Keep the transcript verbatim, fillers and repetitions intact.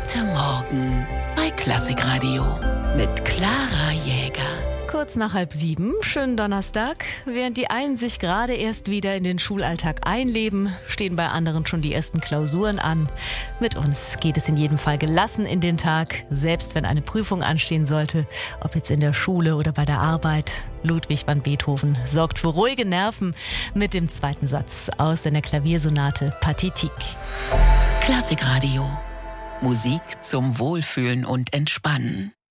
Heute Morgen bei Klassikradio mit Clara Jäger. Kurz nach halb sieben, schönen Donnerstag. Während die einen sich gerade erst wieder in den Schulalltag einleben, stehen bei anderen schon die ersten Klausuren an. Mit uns geht es in jedem Fall gelassen in den Tag, selbst wenn eine Prüfung anstehen sollte, ob jetzt in der Schule oder bei der Arbeit. Ludwig van Beethoven sorgt für ruhige Nerven mit dem zweiten Satz aus seiner Klaviersonate Pathétique. Klassikradio. Musik zum Wohlfühlen und Entspannen.